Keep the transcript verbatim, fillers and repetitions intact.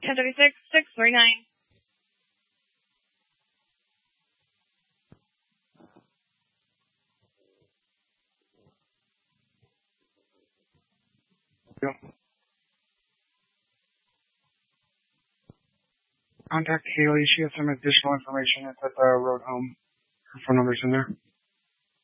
ten thirty-six, six thirty-nine. Yep. Contact Haley. She has some additional information. It's at the road home. Her phone number's in there.